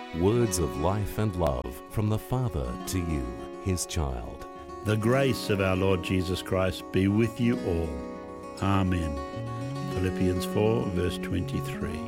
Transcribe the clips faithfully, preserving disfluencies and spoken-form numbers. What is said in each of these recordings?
Words of life and love from the Father to you, his child. The grace of our Lord Jesus Christ be with you all. Amen. Philippians four, verse twenty-three.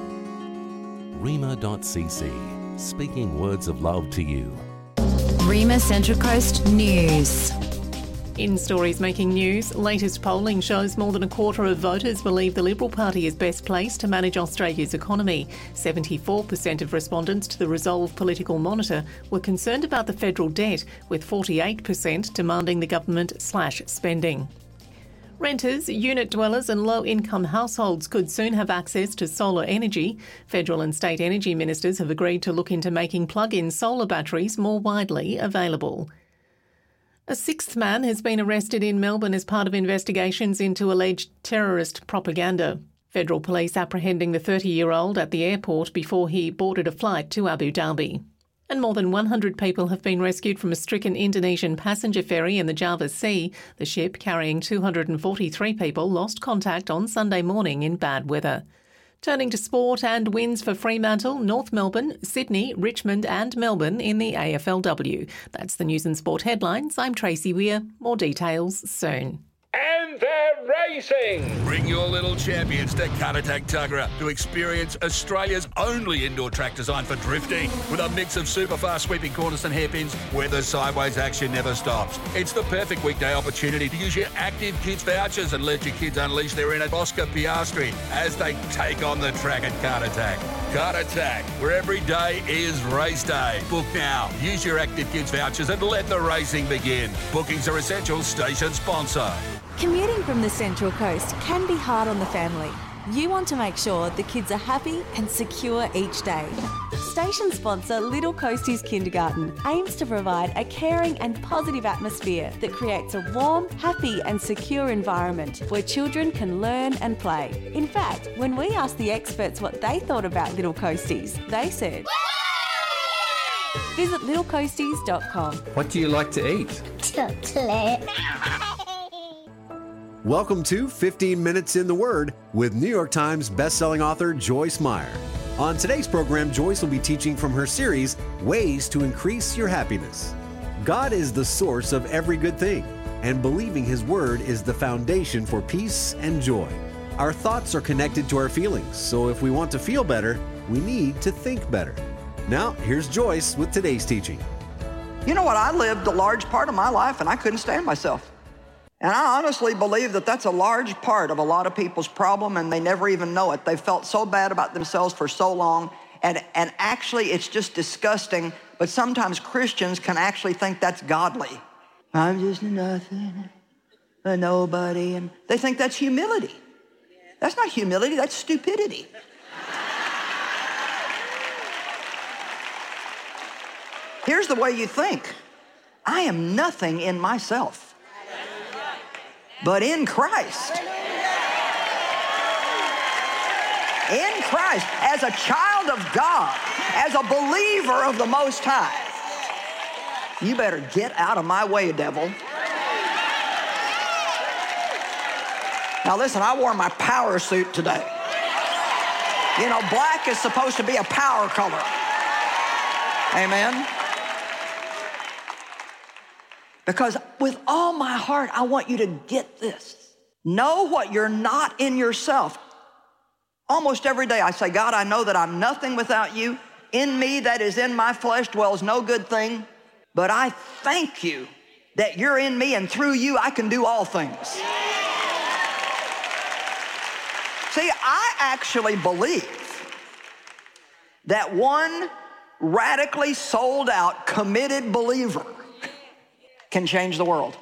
Rhema dot c c, speaking words of love to you. Rhema Central Coast News. In stories making news, latest polling shows more than a quarter of voters believe the Liberal Party is best placed to manage Australia's economy. seventy-four percent of respondents to the Resolve Political Monitor were concerned about the federal debt, with forty-eight percent demanding the government slash spending. Renters, unit dwellers and low-income households could soon have access to solar energy. Federal and state energy ministers have agreed to look into making plug-in solar batteries more widely available. A sixth man has been arrested in Melbourne as part of investigations into alleged terrorist propaganda. Federal police apprehending the thirty-year-old at the airport before he boarded a flight to Abu Dhabi. And more than one hundred people have been rescued from a stricken Indonesian passenger ferry in the Java Sea. The ship, carrying two hundred forty-three people, lost contact on Sunday morning in bad weather. Turning to sport, and wins for Fremantle, North Melbourne, Sydney, Richmond and Melbourne in the A F L W. That's the news and sport headlines. I'm Tracy Weir. More details soon. And they're racing! Bring your little champions to Caratak Tuggerah to experience Australia's only indoor track designed for drifting. With a mix of super fast sweeping corners and hairpins where the sideways action never stops. It's the perfect weekday opportunity to use your Active Kids vouchers and let your kids unleash their inner Oscar Piastri as they take on the track at Caratak. Caratak, where every day is race day. Book now. Use your Active Kids vouchers and let the racing begin. Bookings are essential. Station sponsor. Commuting from the Central Coast can be hard on the family. You want to make sure the kids are happy and secure each day. Station sponsor Little Coasties Kindergarten aims to provide a caring and positive atmosphere that creates a warm, happy and secure environment where children can learn and play. In fact, when we asked the experts what they thought about Little Coasties, they said, visit little coasties dot com. What do you like to eat? Chocolate. Welcome to fifteen minutes in the Word with New York Times bestselling author Joyce Meyer. On today's program, Joyce will be teaching from her series, Ways to Increase Your Happiness. God is the source of every good thing, and believing His Word is the foundation for peace and joy. Our thoughts are connected to our feelings, so if we want to feel better, we need to think better. Now, here's Joyce with today's teaching. You know what? I lived a large part of my life and I couldn't stand myself. And I honestly believe that that's a large part of a lot of people's problem, and they never even know it. They felt so bad about themselves for so long, and, and actually it's just disgusting, but sometimes Christians can actually think that's godly. I'm just a nothing, a nobody, and they think that's humility. That's not humility, that's stupidity. Here's the way you think. I am nothing in myself, but in Christ. In Christ, as a child of God, as a believer of the Most High. You better get out of my way, devil. Now listen, I wore my power suit today. You know, black is supposed to be a power color. Amen. Because with all my heart, I want you to get this. Know what you're not in yourself. Almost every day I say, God, I know that I'm nothing without you. In me, that is in my flesh, dwells no good thing. But I thank you that you're in me, and through you, I can do all things. See, I actually believe that one radically sold out, committed believer can change the world.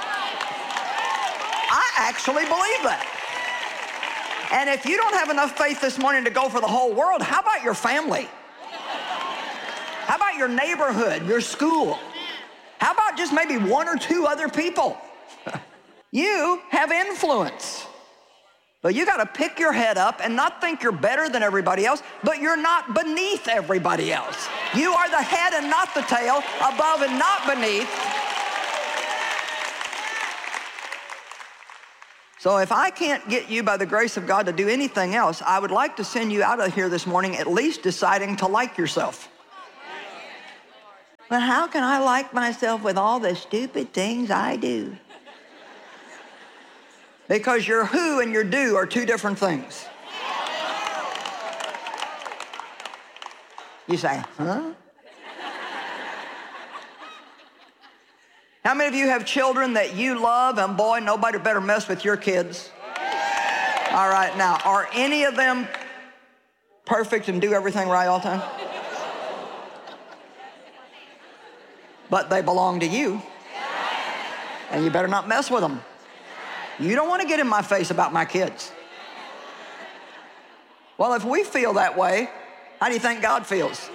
I actually believe that. And if you don't have enough faith this morning to go for the whole world, how about your family? How about your neighborhood, your school? How about just maybe one or two other people? You have influence. But you got to pick your head up and not think you're better than everybody else, but you're not beneath everybody else. You are the head and not the tail, above and not beneath. So if I can't get you by the grace of God to do anything else, I would like to send you out of here this morning at least deciding to like yourself. But how can I like myself with all the stupid things I do? Because your who and your do are two different things. You say, huh? How many of you have children that you love, and boy, nobody better mess with your kids? All right, now, are any of them perfect and do everything right all the time? But they belong to you, and you better not mess with them. You don't want to get in my face about my kids. Well, if we feel that way, how do you think God feels?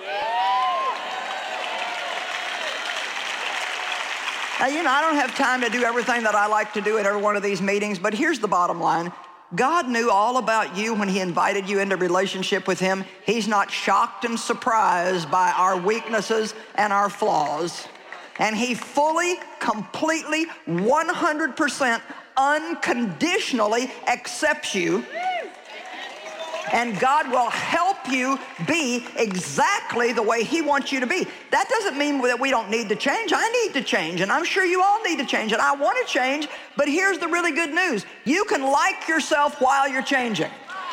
Now, you know, I don't have time to do everything that I like to do at every one of these meetings, but here's the bottom line. God knew all about you when he invited you into relationship with him. He's not shocked and surprised by our weaknesses and our flaws. And he fully, completely, one hundred percent unconditionally accepts you. And God will help you be exactly the way he wants you to be. That doesn't mean that we don't need to change. I need to change, and I'm sure you all need to change, and I want to change, but here's the really good news. You can like yourself while you're changing.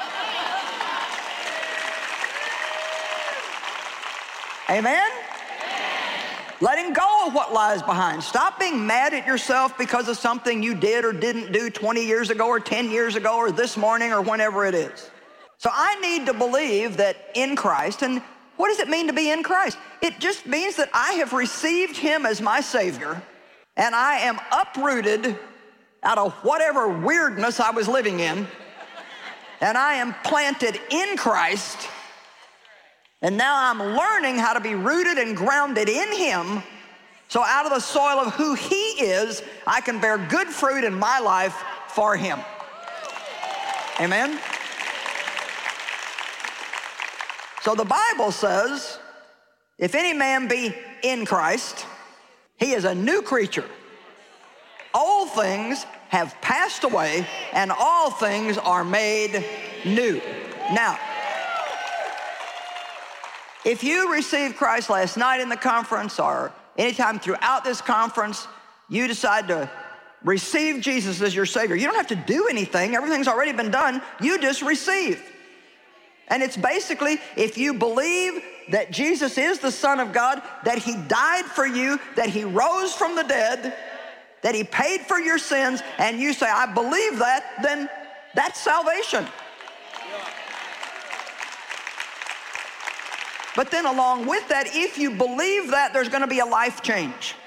Amen? Letting go of what lies behind. Stop being mad at yourself because of something you did or didn't do twenty years ago or ten years ago or this morning or whenever it is. So I need to believe that in Christ, and what does it mean to be in Christ? It just means that I have received him as my Savior, and I am uprooted out of whatever weirdness I was living in, and I am planted in Christ, and now I'm learning how to be rooted and grounded in him, so out of the soil of who he is, I can bear good fruit in my life for him. Amen? So the Bible says, if any man be in Christ, he is a new creature. All things have passed away, and all things are made new. Now, if you received Christ last night in the conference or anytime throughout this conference, you decide to receive Jesus as your Savior, you don't have to do anything. Everything's already been done. You just receive. And it's basically, if you believe that Jesus is the Son of God, that he died for you, that he rose from the dead, that he paid for your sins, and you say, I believe that, then that's salvation. But then along with that, if you believe that, there's going to be a life change.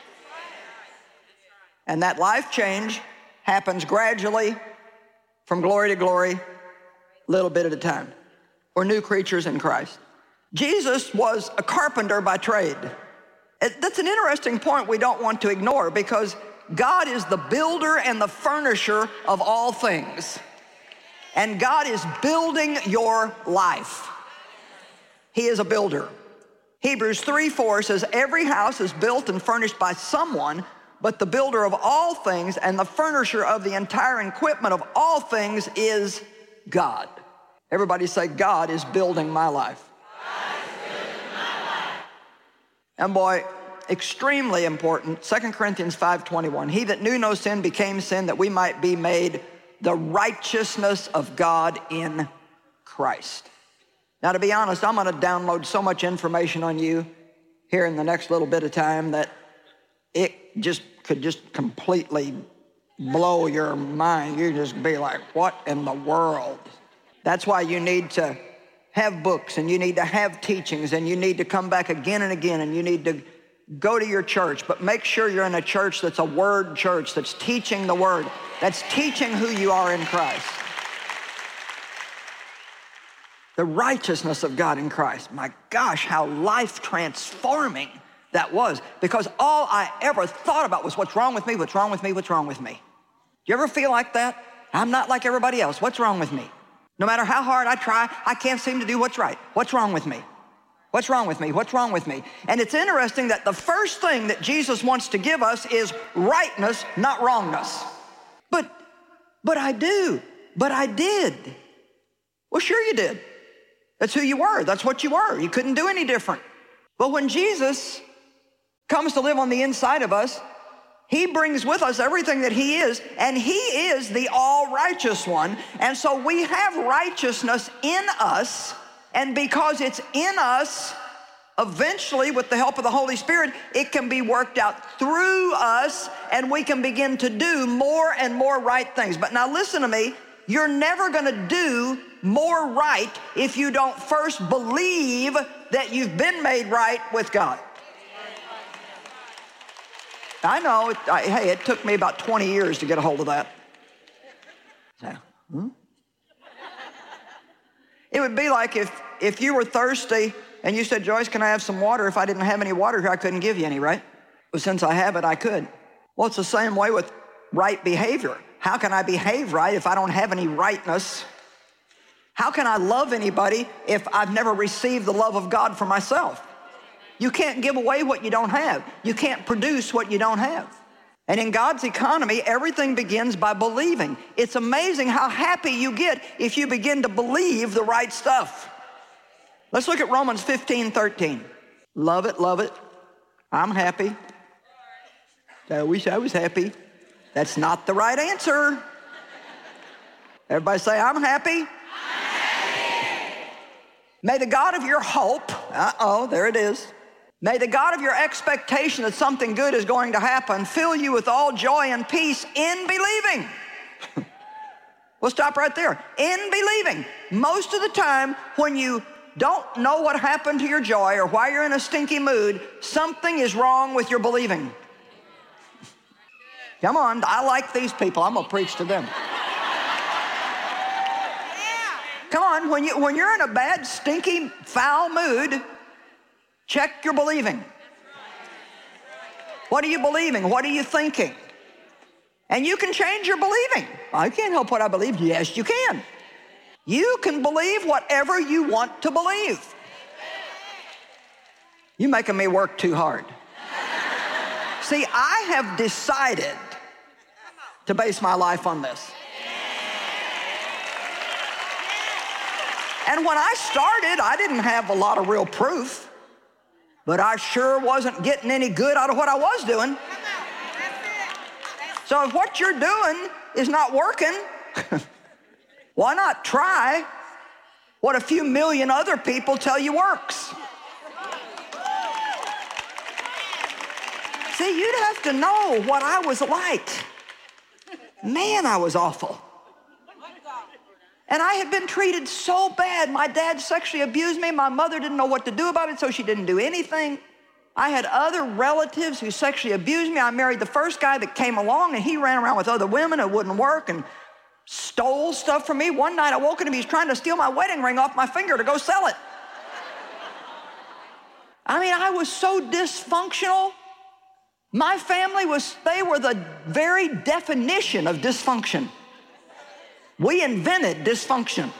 And that life change happens gradually from glory to glory, little bit at a time. We're new creatures in Christ. Jesus was a carpenter by trade. That's an interesting point we don't want to ignore, because God is the builder and the furnisher of all things. And God is building your life. He is a builder. Hebrews three four says, every house is built and furnished by someone, but the builder of all things and the furnisher of the entire equipment of all things is God. Everybody say, God is building my life. God is building my life. And boy, extremely important, Second Corinthians five twenty-one, he that knew no sin became sin that we might be made the righteousness of God in Christ. Now, to be honest, I'm going to download so much information on you here in the next little bit of time that it just could just completely blow your mind. You'd just be like, what in the world? That's why you need to have books, and you need to have teachings, and you need to come back again and again, and you need to go to your church, but make sure you're in a church that's a word church, that's teaching the word, that's teaching who you are in Christ. The righteousness of God in Christ. My gosh, how life transforming that was, because all I ever thought about was what's wrong with me, what's wrong with me, what's wrong with me. Do you ever feel like that? I'm not like everybody else. What's wrong with me? No matter how hard I try, I can't seem to do what's right. What's wrong with me? What's wrong with me? What's wrong with me? And it's interesting that the first thing that Jesus wants to give us is rightness, not wrongness. But, but I do, but I did. Well, sure you did. That's who you were. That's what you were. You couldn't do any different. But when Jesus comes to live on the inside of us, he brings with us everything that he is, and he is the all-righteous one. And so we have righteousness in us, and because it's in us, eventually, with the help of the Holy Spirit, it can be worked out through us, and we can begin to do more and more right things. But now listen to me, you're never gonna do more right if you don't first believe that you've been made right with God. I know, it, I, hey, it took me about twenty years to get a hold of that. So, hmm? It would be like if, if you were thirsty and you said, Joyce, can I have some water? If I didn't have any water here, I couldn't give you any, right? But since I have it, I could. Well, it's the same way with right behavior. How can I behave right if I don't have any rightness? How can I love anybody if I've never received the love of God for myself? You can't give away what you don't have. You can't produce what you don't have. And in God's economy, everything begins by believing. It's amazing how happy you get if you begin to believe the right stuff. Let's look at Romans fifteen thirteen. Love it, love it. I'm happy. I wish I was happy. That's not the right answer. Everybody say, I'm happy. I'm happy. May the God of your hope, uh-oh, there it is. May the God of your expectation that something good is going to happen fill you with all joy and peace in believing. We'll stop right there. In believing. Most of the time, when you don't know what happened to your joy or why you're in a stinky mood, something is wrong with your believing. Come on, I like these people. I'm gonna preach to them. Come on, when, you, when you're in a bad, stinky, foul mood, check your believing. What are you believing? What are you thinking? And you can change your believing. I can't help what I believe. Yes, you can. You can believe whatever you want to believe. You're making me work too hard. See, I have decided to base my life on this. And when I started, I didn't have a lot of real proof, but I sure wasn't getting any good out of what I was doing. So if what you're doing is not working, why not try what a few million other people tell you works? See, you'd have to know what I was like. Man, I was awful. And I had been treated so bad. My dad sexually abused me. My mother didn't know what to do about it, so she didn't do anything. I had other relatives who sexually abused me. I married the first guy that came along, and he ran around with other women. It wouldn't work and stole stuff from me. One night I woke up and he was trying to steal my wedding ring off my finger to go sell it. I mean, I was so dysfunctional. My family was, they were the very definition of dysfunction. We invented dysfunction.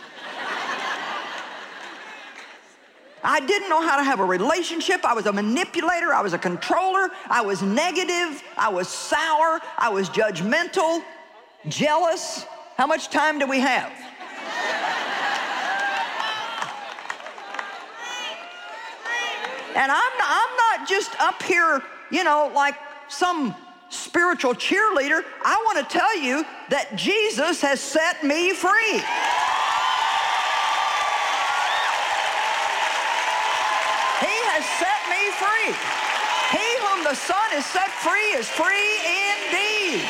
I didn't know how to have a relationship. I was a manipulator. I was a controller. I was negative. I was sour. I was judgmental, jealous. How much time do we have? And I'm not, I'm not just up here, you know, like some spiritual cheerleader. I want to tell you that Jesus has set me free. He has set me free. He whom the Son is set free is free indeed.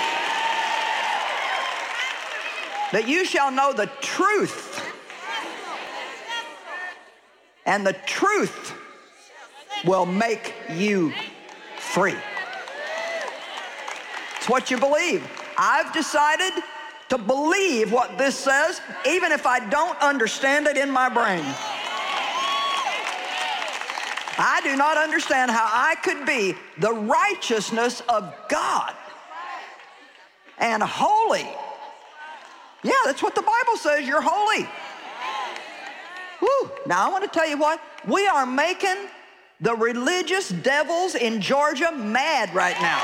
That you shall know the truth, and the truth will make you free. It's what you believe. I've decided to believe what this says, even if I don't understand it in my brain. I do not understand how I could be the righteousness of God and holy. Yeah, that's what the Bible says. You're holy. Whew. Now, I want to tell you what. We are making the religious devils in Georgia mad right now.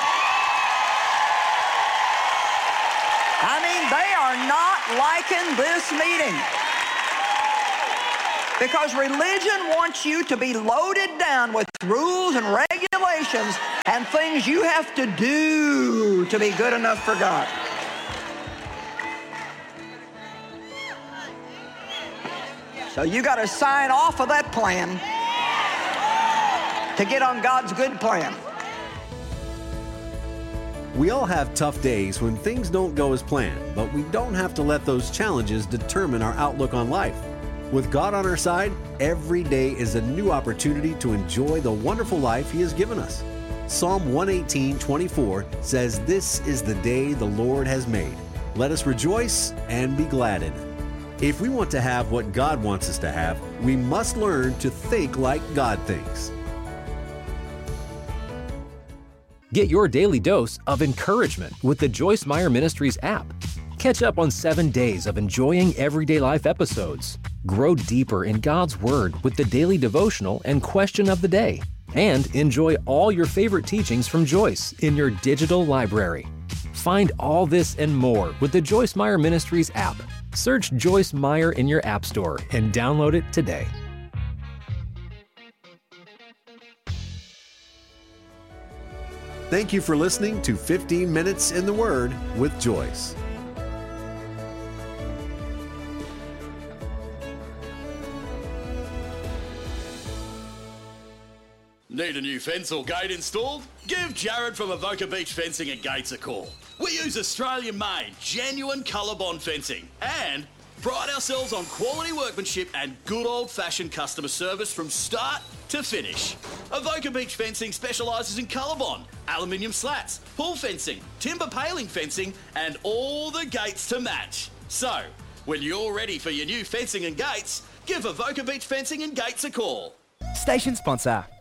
I mean, they are not liking this meeting Because religion wants you to be loaded down with rules and regulations and things you have to do to be good enough for God. So you got to sign off of that plan to get on God's good plan. We all have tough days when things don't go as planned, but we don't have to let those challenges determine our outlook on life. With God on our side, every day is a new opportunity to enjoy the wonderful life He has given us. Psalm one eighteen, twenty-four says, "This is the day the Lord has made. Let us rejoice and be glad in it." If we want to have what God wants us to have, we must learn to think like God thinks. Get your daily dose of encouragement with the Joyce Meyer Ministries app. Catch up on seven days of enjoying everyday life episodes. Grow deeper in God's Word with the daily devotional and question of the day. And enjoy all your favorite teachings from Joyce in your digital library. Find all this and more with the Joyce Meyer Ministries app. Search Joyce Meyer in your app store and download it today. Thank you for listening to fifteen minutes in the Word with Joyce. Need a new fence or gate installed? Give Jared from Avoca Beach Fencing and Gates a call. We use Australian-made, genuine ColourBond fencing and pride ourselves on quality workmanship and good old-fashioned customer service from start to finish. Avoca Beach Fencing specialises in ColourBond, aluminium slats, pull fencing, timber paling fencing and all the gates to match. So, when you're ready for your new fencing and gates, give Avoca Beach Fencing and Gates a call. Station sponsor,